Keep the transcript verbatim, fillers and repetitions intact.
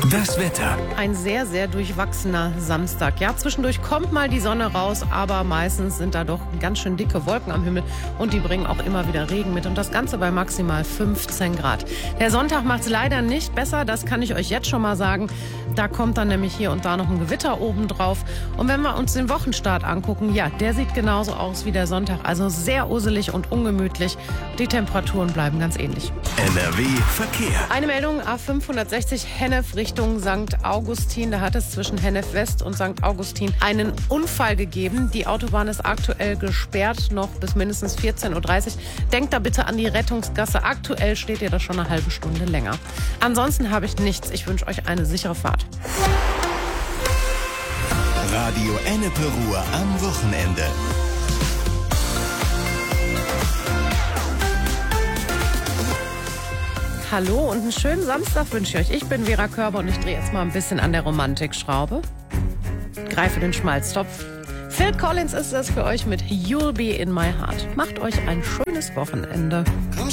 Das Wetter. Ein sehr, sehr durchwachsener Samstag. Ja, zwischendurch kommt mal die Sonne raus, aber meistens sind da doch ganz schön dicke Wolken am Himmel und die bringen auch immer wieder Regen mit und das Ganze bei maximal fünfzehn Grad. Der Sonntag macht es leider nicht besser, das kann ich euch jetzt schon mal sagen. Da kommt dann nämlich hier und da noch ein Gewitter obendrauf. Und wenn wir uns den Wochenstart angucken, ja, der sieht genauso aus wie der Sonntag. Also sehr uselig und ungemütlich. Die Temperaturen bleiben ganz ähnlich. N R W Verkehr. Eine Meldung, A fünfhundertsechzig Hennef Richtung Sankt Augustin. Da hat es zwischen Hennef West und Sankt Augustin einen Unfall gegeben. Die Autobahn ist aktuell gesperrt, noch bis mindestens vierzehn Uhr dreißig. Denkt da bitte an die Rettungsgasse. Aktuell steht ihr da schon eine halbe Stunde länger. Ansonsten habe ich nichts. Ich wünsche euch eine sichere Fahrt. Radio Ennepe Ruhr am Wochenende. Hallo und einen schönen Samstag wünsche ich euch. Ich bin Vera Körber und ich drehe jetzt mal ein bisschen an der Romantikschraube. Greife den Schmalztopf. Phil Collins ist es für euch mit You'll Be in My Heart. Macht euch ein schönes Wochenende.